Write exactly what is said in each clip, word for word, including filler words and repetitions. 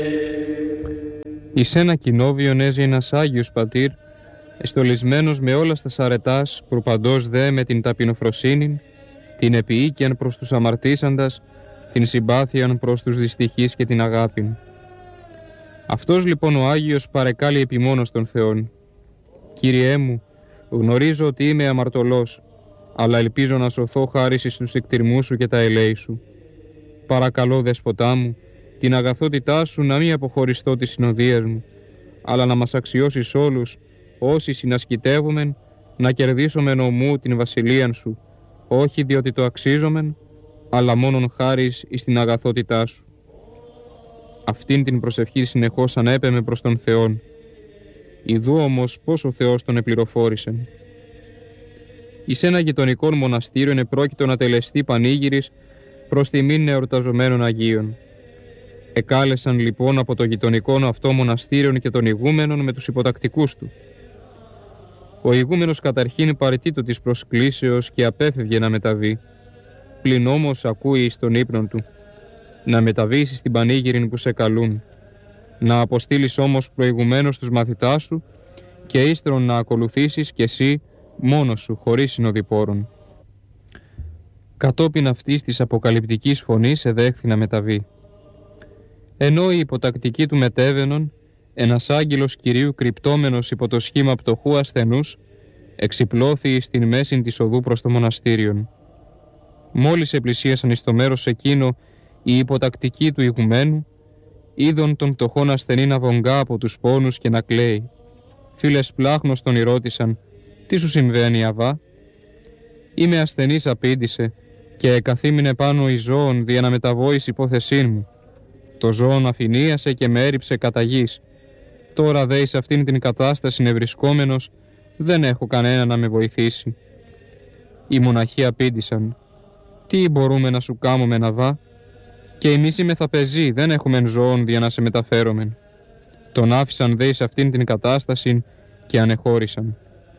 Εις ένα κοινόβιον έζει ένας Άγιος Πατήρ, εστολισμένος με όλα στα σαρετάς, προπαντός δε με την ταπεινοφροσύνην, την επιοίκειαν προς τους αμαρτήσαντας, την συμπάθειαν προς τους δυστυχείς και την αγάπην. Αυτός λοιπόν ο Άγιος παρεκάλει επιμόνως τον Θεόν. Κύριέ μου, γνωρίζω ότι είμαι αμαρτωλός, αλλά ελπίζω να σωθώ χάρις εις τους εκτιρμούς σου και τα ελέη σου. Παρακαλώ, Δέσποτά μου, την αγαθότητά σου να μην αποχωριστώ τις συνοδείες μου, αλλά να μας αξιώσεις όλους, όσοι συνασκητεύομεν, να κερδίσομεν ομού την βασιλείαν σου, όχι διότι το αξίζομεν, αλλά μόνον χάρις εις την αγαθότητά σου. Αυτήν την προσευχή συνεχώς ανέπεμε προς τον Θεόν. Ιδού όμως πώς ο Θεός τον επληροφόρησε. Εις ένα γειτονικό μοναστήριο επρόκειτο να τελεστεί πανήγυρις προς τιμήν εορταζομένων Αγίων. Εκάλεσαν λοιπόν από το γειτονικό αυτό μοναστήριο και των ηγούμενων με τους υποτακτικούς του. Ο ηγούμενος καταρχήν παραιτήτω της προσκλήσεως και απέφευγε να μεταβεί, πλην όμως ακούει εις τον ύπνον του, να μεταβήσεις στην πανήγυριν που σε καλούν, να αποστείλεις όμως προηγουμένως τους μαθητάς σου και ύστερον να ακολουθήσεις κι εσύ μόνος σου χωρίς συνοδοιπόρων. Κατόπιν αυτής της αποκαλυπτικής φωνής εδέχθη να μεταβεί. Ενώ οι υποτακτικοί του μετέβαινον, ένας άγγελος Κυρίου κρυπτόμενος υπό το σχήμα πτωχού ασθενούς εξυπλώθη στην μέση της οδού προς το μοναστήριον. Μόλις επλησίασαν εις το μέρος εκείνο οι υποτακτικοί του ηγουμένου, είδον τον πτωχόν ασθενή να βογγά από τους πόνους και να κλαίει. Φίλες πλάχνος τον ρώτησαν, «Τι σου συμβαίνει, Αβά?» «Είμαι ασθενής», απήντησε, «και εκαθήμινε πάνω εις ζώων δια να μεταβώ εις υπόθεσήν μου. Το ζώον αφηνίασε και με έριψε κατά γης. Τώρα δε εις αυτήν την κατάσταση ευρισκόμενος, δεν έχω κανένα να με βοηθήσει». Οι μοναχοί απήντησαν, «Τι μπορούμε να σου κάμουμε, Αβά? Και εμείς είμαι θα πεζοί, δεν έχουμε ζώων δια να σε μεταφέρομεν». Τον άφησαν δε εις αυτήν την κατάσταση και ανεχώρησαν.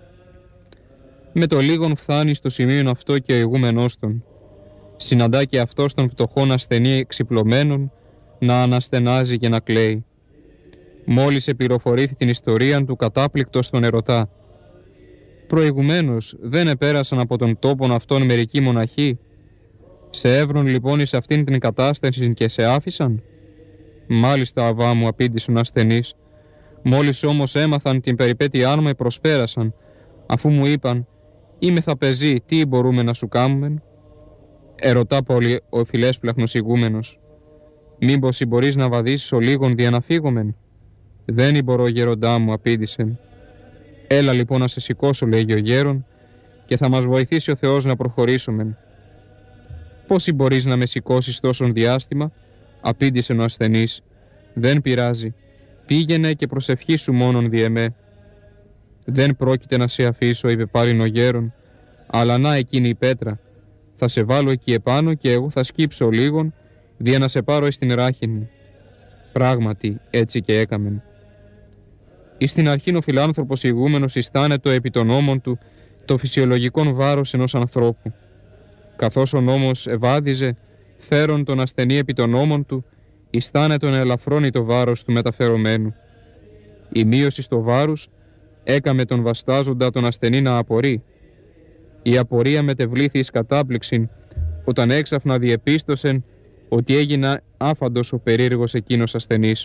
Με το λίγον φθάνει στο σημείο αυτό και ο ηγούμενός των. Συναντά και αυτός των πτωχών ασθενή εξυπλωμένων να αναστενάζει και να κλαίει. Μόλις επληροφορήθη την ιστορία του, κατάπληκτος τον ερωτά, «Προηγουμένως δεν επέρασαν από τον τόπον αυτόν μερικοί μοναχοί? Σε έβρον λοιπόν εις αυτήν την κατάσταση και σε άφησαν?» «Μάλιστα, Αβά μου», απήντησε ο ασθενής. «Μόλις όμως έμαθαν την περιπέτειά μου, προσπέρασαν, αφού μου είπαν, είμαι θα πεζοί, τι μπορούμε να σου κάμουμε?» Ερωτά πολύ ο φιλέσπλαχνος ηγούμενος, «Μήπως μπορείς να βαδίσεις ο λίγον δια να φύγομεν?» «Δεν μπορώ, γέροντά μου», απήντησε. «Έλα λοιπόν να σε σηκώσω», λέγει ο γέρον, «και θα μας βοηθήσει ο Θεός να προχωρήσουμε». «Πώς μπορείς να με σηκώσεις τόσον διάστημα?» απήντησε ο ασθενής. «Δεν πειράζει. Πήγαινε και προσευχήσου μόνον δι' εμέ». «Δεν πρόκειται να σε αφήσω», είπε πάλιν ο γέρον, «αλλά να εκείνη η πέτρα. Θα σε βάλω εκεί επάνω και εγώ θα σκύψω λίγον, δια να σε πάρω εις την ράχην μου». Πράγματι έτσι και έκαμεν. Εις στην αρχήν ο φιλάνθρωπος ηγούμενος αισθάνετο επί των νόμων του το φυσιολογικό βάρος ενός ανθρώπου. Καθώς ο νόμος ευάδιζε, φέρον τον ασθενή επί των νόμων του, αισθάνετο να ελαφρώνει το βάρος του μεταφερομένου. Η μείωση στο βάρους έκαμε τον βαστάζοντα τον ασθενή να απορεί. Η απορία μετεβλήθη εις κατάπληξην, όταν έξαφνα διεπίστωσεν ότι έγινε άφαντος ο περίεργος εκείνος ασθενής.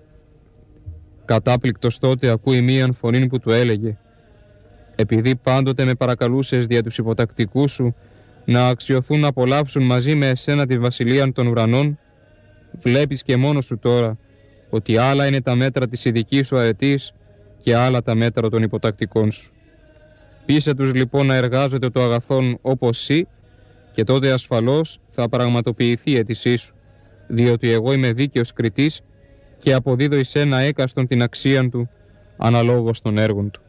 Κατάπληκτος τότε ακούει μίαν φωνήν που του έλεγε, «Επειδή πάντοτε με παρακαλούσες δια τους υποτακτικούς σου να αξιωθούν να απολαύσουν μαζί με εσένα τη βασιλεία των ουρανών, βλέπεις και μόνος σου τώρα ότι άλλα είναι τα μέτρα της ειδικής σου αρετής και άλλα τα μέτρα των υποτακτικών σου. Πείσε τους λοιπόν να εργάζονται το αγαθόν όπως εσύ και τότε ασφαλώς θα πραγματοποιηθεί η αίτησή σου, διότι εγώ είμαι δίκαιος κριτής και αποδίδω εις ένα έκαστον την αξία του αναλόγως των έργων του».